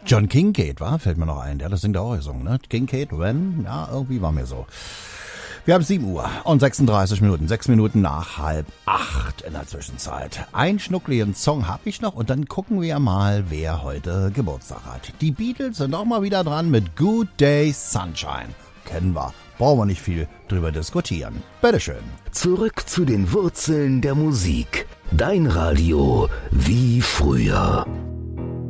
John Kincaid, war? Fällt mir noch ein. Der hat das Ding da auch gesungen, ne? Kincaid, When? Ja, irgendwie war mir so. Wir haben 7 Uhr und 36 Minuten. 6 Minuten nach 7:30 in der Zwischenzeit. Einen schnuckligen Song habe ich noch und dann gucken wir mal, wer heute Geburtstag hat. Die Beatles sind auch mal wieder dran mit Good Day Sunshine. Kennen wir. Brauchen wir nicht viel drüber diskutieren. Bitteschön. Zurück zu den Wurzeln der Musik. Dein Radio wie früher.